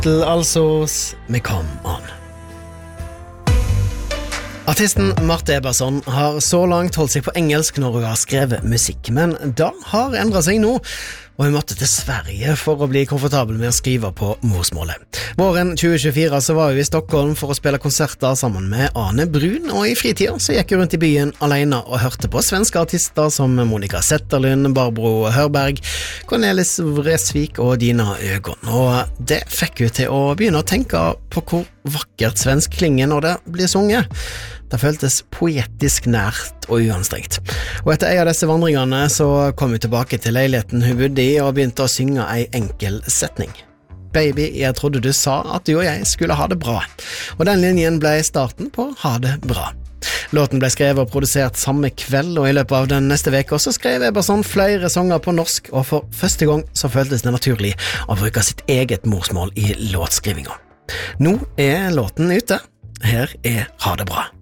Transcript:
Little Alsos med Come On. Artisten Marte Eberson har så langt holdt seg på engelsk når hun har skrevet musikk, men det har endret seg nå, og hun måtte til Sverige for å bli komfortabel med å skrive på morsmålet. Våren 2024 så var hun i Stockholm for å spille konserter sammen med Ane Brun, og i fritiden så gikk hun rundt i byen alene og hørte på svenske artister som Monica Zetterlund, Barbro Hörberg, Cornelis Vreeswijk og Dina Ögon, og det fikk hun til å begynne å tenke på hvor vakkert svensk klinger når det blir sunget. Det føltes poetisk nært og uanstrengt. Og etter en av disse vandringene så kom hun tilbake til leiligheten hun bodde i og begynte å synge en enkel setning. Baby, jeg trodde du sa at du og jeg skulle ha det bra. Og den linjen ble starten på Ha det bra. Låten ble skrevet og produsert samme kveld, og i løpet av den neste veka så skrev Eberson flere sanger på norsk, og for første gang så føltes det naturlig å bruke sitt eget morsmål i låtskrivinga. Nå er låten ute. Her er Ha det bra.